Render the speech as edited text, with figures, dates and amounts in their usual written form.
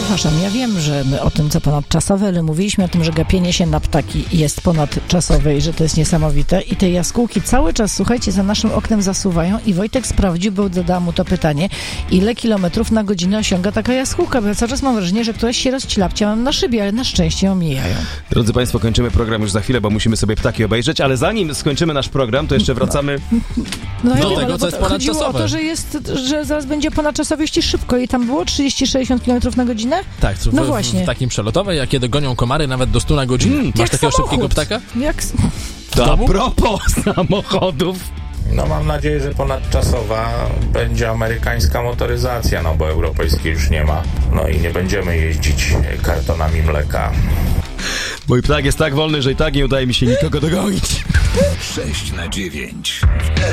przepraszam, ja wiem, że my o tym, co ponadczasowe, ale mówiliśmy o tym, że gapienie się na ptaki jest ponadczasowe i że to jest niesamowite. I te jaskółki cały czas, słuchajcie, za naszym oknem zasuwają i Wojtek sprawdził, bo zadała mu to pytanie, ile kilometrów na godzinę osiąga taka jaskółka, bo ja cały czas mam wrażenie, że któraś się rozcilapcia na szybie, ale na szczęście omijają. Drodzy Państwo, kończymy program już za chwilę, bo musimy sobie ptaki obejrzeć, ale zanim skończymy nasz program, to jeszcze wracamy No ja do wiem, tego, ale co jest chodziło o ponadczasowe. to, że zaraz będzie ponadczasowe jeśli szybko i tam było 30-60 km na godzinę? Tak, No właśnie. w takim przelotowej, a kiedy gonią komary nawet do 100 na godzinę. Masz Jak takiego samochód. szybkiego ptaka? A propos samochodów. No mam nadzieję, że ponadczasowa będzie amerykańska motoryzacja, no bo europejskiej już nie ma. No i nie będziemy jeździć kartonami mleka. Mój ptak jest tak wolny, że i tak nie udaje mi się nikogo dogonić. 6 na 9.